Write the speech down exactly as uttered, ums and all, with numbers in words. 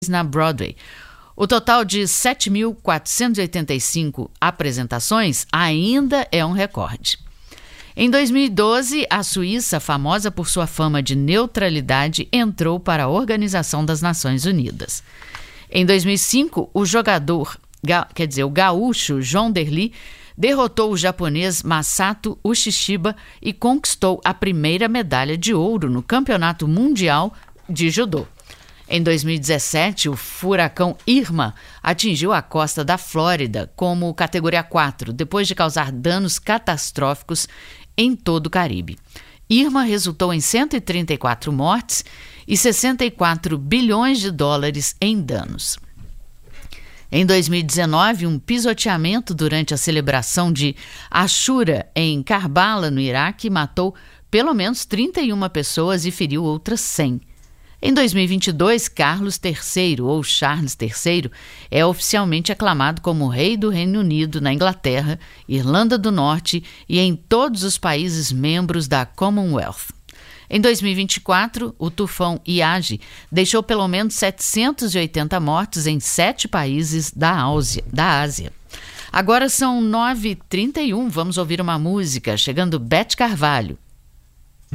na Broadway. O total de sete mil quatrocentas e oitenta e cinco apresentações ainda é um recorde. Em dois mil e doze, a Suíça, famosa por sua fama de neutralidade, entrou para a Organização das Nações Unidas. Em dois mil e cinco, o jogador, quer dizer, o gaúcho João Derli, derrotou o japonês Masato Uchichiba e conquistou a primeira medalha de ouro no Campeonato Mundial de Judô. Em dois mil e dezessete, o furacão Irma atingiu a costa da Flórida como categoria quatro, depois de causar danos catastróficos em todo o Caribe. Irma resultou em cento e trinta e quatro mortes e sessenta e quatro bilhões de dólares em danos. Em dois mil e dezenove, um pisoteamento durante a celebração de Ashura em Karbala, no Iraque, matou pelo menos trinta e uma pessoas e feriu outras cem. Em dois mil e vinte e dois, Carlos terceiro, ou Charles terceiro, é oficialmente aclamado como rei do Reino Unido na Inglaterra, Irlanda do Norte e em todos os países membros da Commonwealth. Em dois mil e vinte e quatro, o tufão Yagi deixou pelo menos setecentos e oitenta mortes em sete países da Ásia. Da Ásia. Agora são nove e trinta e um, vamos ouvir uma música, chegando Beth Carvalho.